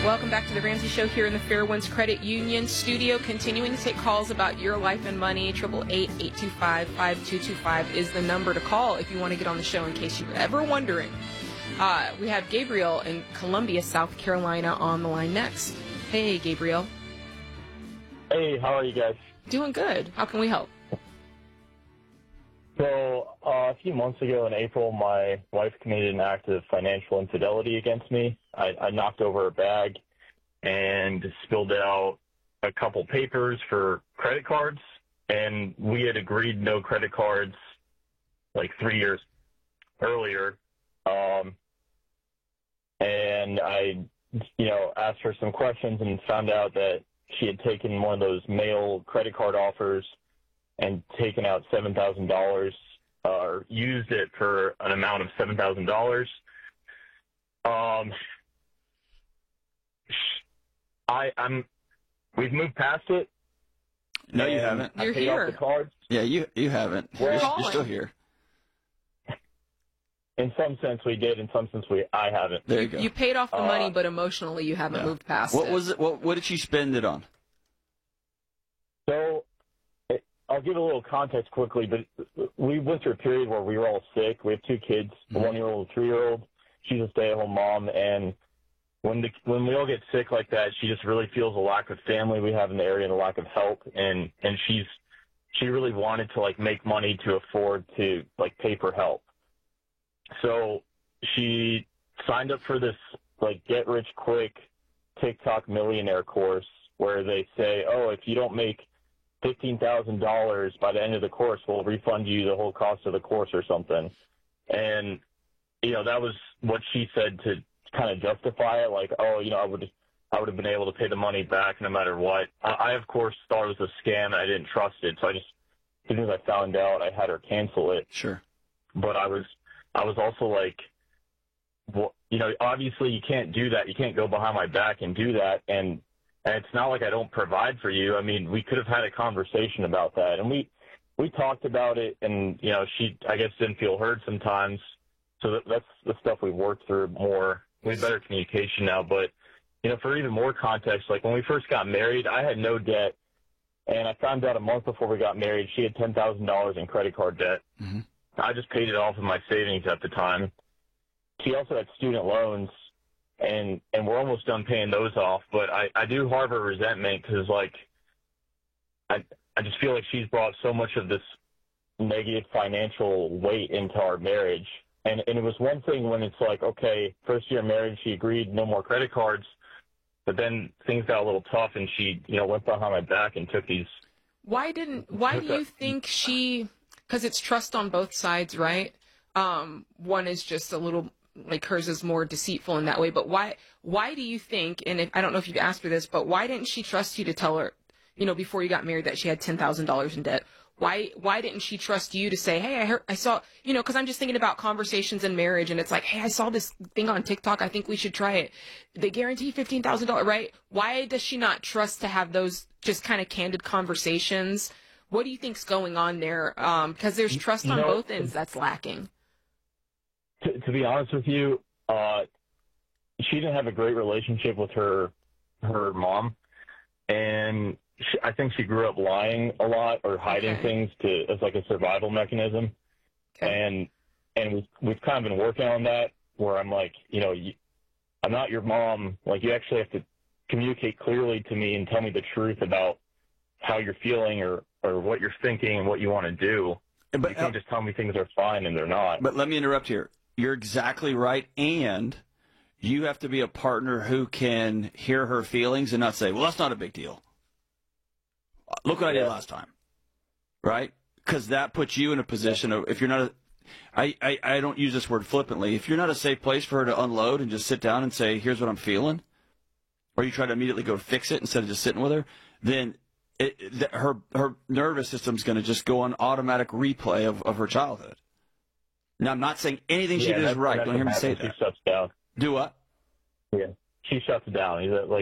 Welcome back to the Ramsey Show here in the Fairwinds Credit Union studio. Continuing to take calls about your life and money. 888-825-5225 is the number to call if you want to get on the show in case you were ever wondering. We have Gabriel in Columbia, South Carolina on the line next. Hey, Gabriel. Hey, how are you guys? Doing good. How can we help? So, a few months ago in April, my wife committed an act of financial infidelity against me. I knocked over a bag and spilled out a couple papers for credit cards, and we had agreed no credit cards like 3 years earlier. And I, asked her some questions and found out that she had taken one of those mail credit card offers and taken out $7,000, or used it for an amount of $7,000. We've moved past it. No, you haven't. You're I paid here. off the cards. Yeah, you haven't. Well, You're still here. In some sense we did. In some sense I haven't. There you go. You paid off the money, but emotionally you haven't moved past What it. was it? What did she spend it on? So I'll give a little context quickly, but we went through a period where we were all sick. We have two kids, a 1-year-old, a 3-year-old. She's a stay-at-home mom, and when we all get sick like that, she just really feels a lack of family we have in the area and a lack of help, and she really wanted to make money to afford to pay for help. So she signed up for this get rich quick TikTok millionaire course where they say, oh, if you don't make $15,000 by the end of the course, we'll refund you the whole cost of the course or something. And, that was what she said to kind of justify it. I would have been able to pay the money back no matter what. I of course, thought it was a scam and I didn't trust it. So as soon as I found out, I had her cancel it. Sure. But I was also obviously you can't do that. You can't go behind my back and do that. And it's not like I don't provide for you. I mean, we could have had a conversation about that. And we talked about it, and, she, I guess, didn't feel heard sometimes. So that's the stuff we've worked through more. We have better communication now. But, for even more context, when we first got married, I had no debt. And I found out a month before we got married, she had $10,000 in credit card debt. Mm-hmm. I just paid it off of my savings at the time. She also had student loans, and we're almost done paying those off. But I do harbor resentment because, I just feel like she's brought so much of this negative financial weight into our marriage. And it was one thing when it's okay, first year of marriage, she agreed no more credit cards. But then things got a little tough, and she, went behind my back and took these. Why do you think she... Because it's trust on both sides, right? One is just a little, hers is more deceitful in that way. But why do you think, and I don't know if you've asked her this, but why didn't she trust you to tell her, before you got married that she had $10,000 in debt? Why didn't she trust you to say, hey, I saw, because I'm just thinking about conversations in marriage, and it's hey, I saw this thing on TikTok. I think we should try it. They guarantee $15,000, right? Why does she not trust to have those just kind of candid conversations? What do you think's going on there? Because there's trust on both ends that's lacking. To be honest with you, she didn't have a great relationship with her mom, and I think she grew up lying a lot or hiding things as a survival mechanism. Okay. And we've kind of been working on that where I'm I'm not your mom. You actually have to communicate clearly to me and tell me the truth about how you're feeling or what you're thinking and what you want to do. But you can't just tell me things are fine and they're not. But let me interrupt here. You're exactly right, and you have to be a partner who can hear her feelings and not say, well, that's not a big deal. Look what I did last time, right? Because that puts you in a position of, if you're not I don't use this word flippantly, if you're not a safe place for her to unload and just sit down and say, here's what I'm feeling, or you try to immediately go fix it instead of just sitting with her, then her nervous system's going to just go on automatic replay of her childhood. Now, I'm not saying anything she did is right. Don't hear me say that. She shuts down. Do what? Yeah. She shuts down.